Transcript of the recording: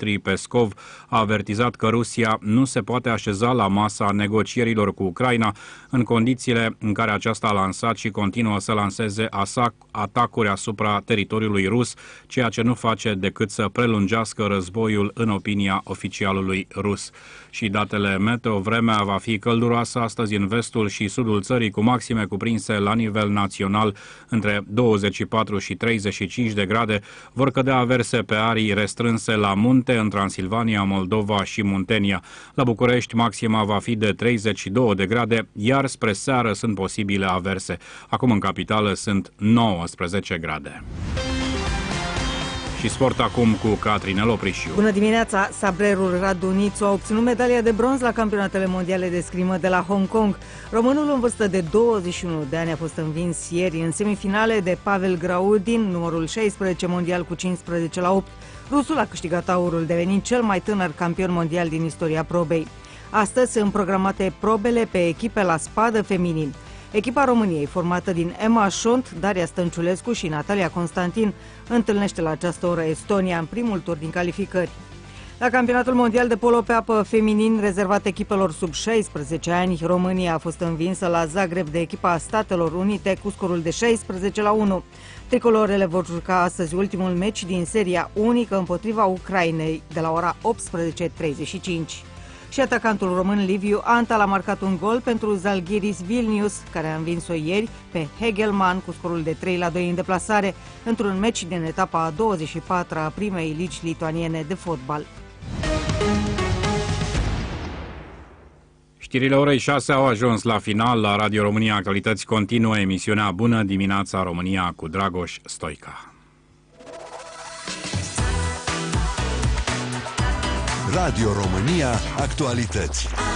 Dmitri Peskov a avertizat că Rusia nu se poate așeza la masa negocierilor cu Ucraina în condițiile în care aceasta a lansat și continuă să lanseze atacuri asupra teritoriului rus, ceea ce nu face decât să prelungească războiul în opinia oficialului rus. Și datele meteo, vremea va fi călduroasă astăzi în vestul și sudul țării, cu maxime cuprinse la nivel național între 24 și 35 de grade. Vor cădea averse pe arii restrânse la munte în Transilvania, Moldova și Muntenia. La București maxima va fi de 32 de grade, iar spre seară sunt posibile averse. Acum în capitală sunt 19 grade. Și sport acum cu Catrinel Oprișiu. Bună dimineața! Sabrerul Radu Nițu a obținut medalia de bronz la campionatele mondiale de scrimă de la Hong Kong. Românul în vârstă de 21 de ani a fost învins ieri în semifinale de Pavel Graudin, numărul 16 mondial cu 15-8. Rusul a câștigat aurul, devenind cel mai tânăr campion mondial din istoria probei. Astăzi sunt programate probele pe echipe la spadă feminin. Echipa României, formată din Emma Șont, Daria Stănciulescu și Natalia Constantin, întâlnește la această oră Estonia în primul tur din calificări. La campionatul mondial de polo pe apă feminin, rezervat echipelor sub 16 ani, România a fost învinsă la Zagreb de echipa Statelor Unite cu scorul de 16-1. Tricolorele vor juca astăzi ultimul meci din seria unică împotriva Ucrainei de la ora 18:35. Și atacantul român Liviu Antal a marcat un gol pentru Zalgiris Vilnius, care a învins-o ieri pe Hegelman cu scorul de 3-2 în deplasare, într-un meci din etapa a 24-a a primei ligi lituaniene de fotbal. Știrile orei 6 au ajuns la final. La Radio România Actualități continuă emisiunea Bună dimineața România cu Dragoș Stoica. Radio România Actualități.